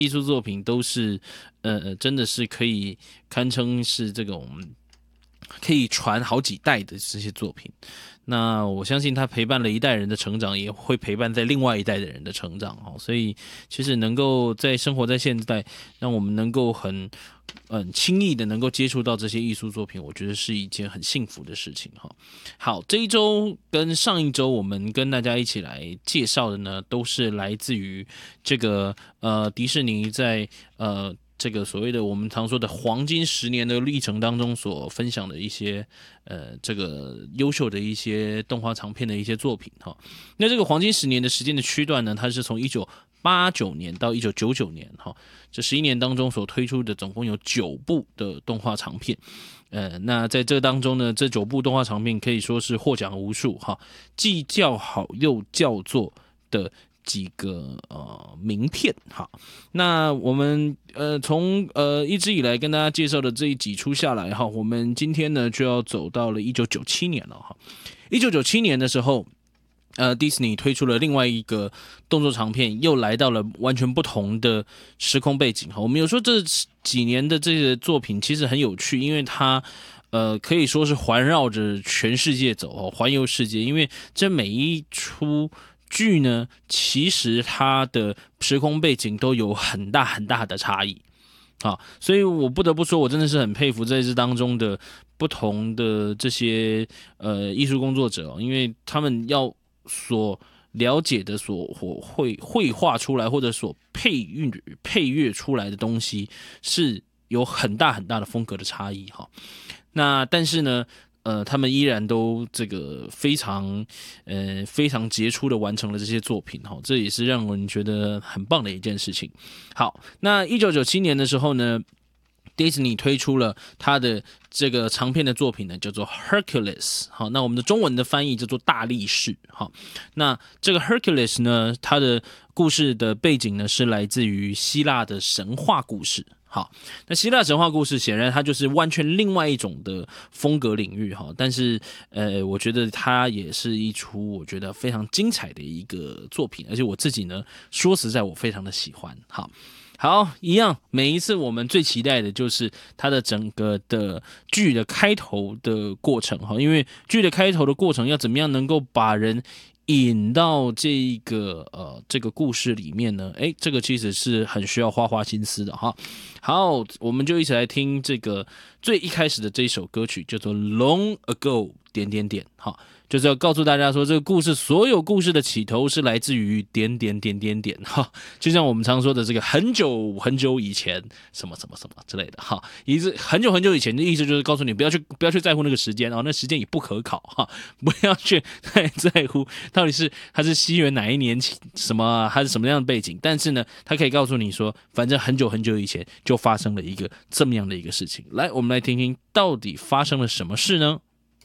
艺术作品都是真的是可以堪称是这种可以传好几代的这些作品。那我相信它陪伴了一代人的成长，也会陪伴在另外一代的人的成长。所以其实能够在生活在现代，让我们能够很轻易的能够接触到这些艺术作品，我觉得是一件很幸福的事情。好，这一周跟上一周我们跟大家一起来介绍的呢，都是来自于这个迪士尼在这个所谓的我们常说的黄金10年的历程当中所分享的一些这个优秀的一些动画长片的一些作品。那这个黄金10年的时间的区段呢，它是从1989年到1999年，这11年当中所推出的总共有9部的动画长片。那在这当中呢，这9部动画长片可以说是获奖无数，既叫好又叫座的几个名片。好，那我们从一直以来跟大家介绍的这几出下来，我们今天呢就要走到了1997年了。1997年的时候，迪士尼推出了另外一个动作长片，又来到了完全不同的时空背景。我们有说这几年的这个作品其实很有趣，因为它可以说是环绕着全世界走，环游世界。因为这每一出剧呢，其实它的时空背景都有很大很大的差异。所以我不得不说，我真的是很佩服在这当中的不同的这些艺术工作者，因为他们要所了解的、所绘画出来或者所配乐出来的东西，是有很大很大的风格的差异。那但是呢，他们依然都这个非常杰出的完成了这些作品，这也是让人觉得很棒的一件事情。好，那1997年的时候呢，迪士尼推出了他的这个长片的作品呢，叫做 Hercules。 好，那我们的中文的翻译叫做大力士。好，那这个 Hercules 呢，它的故事的背景呢是来自于希腊的神话故事。好，那希腊神话故事显然它就是完全另外一种的风格领域。但是我觉得它也是一出我觉得非常精彩的一个作品，而且我自己呢说实在我非常的喜欢。好，一样，每一次我们最期待的就是它的整个的剧的开头的过程。因为剧的开头的过程要怎么样能够把人引到这个故事里面呢？这个其实是很需要花心思的。好，我们就一起来听这个最一开始的这一首歌曲，叫做 Long Ago 点点点。好，就是要告诉大家说，这个故事所有故事的起头是来自于点点点点点。就像我们常说的这个很久很久以前什么什么什么之类的。很久很久以前的意思就是告诉你不要去在乎那个时间，那时间也不可考。不要去太在乎到底是它是西元哪一年什么，它是什么样的背景。但是呢，它可以告诉你说，反正很久很久以前就发生了一个这么样的一个事情。来，我们来听听到底发生了什么事呢？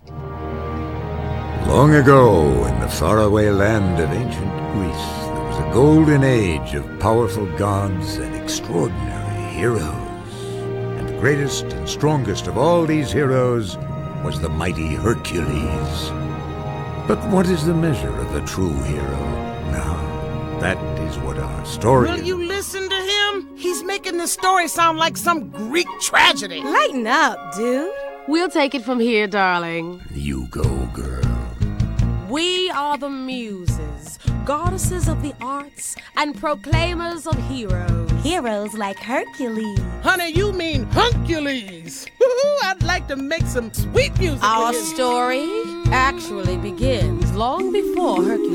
Long ago, in the faraway land of ancient Greece, there was a golden age of powerful gods and extraordinary heroes. And the greatest and strongest of all these heroes was the mighty Hercules. But what is the measure of a true hero? Now, that is what our story... Will you listen to him? He's making the story sound like some Greek tragedy. Lighten up, dude. We'll take it from here, darling. You go, girl. We are the Muses, goddesses of the arts and proclaimers of heroes. Heroes like Hercules. Honey, you mean Huncules. I'd like to make some sweet music. Our story actually begins long before Hercules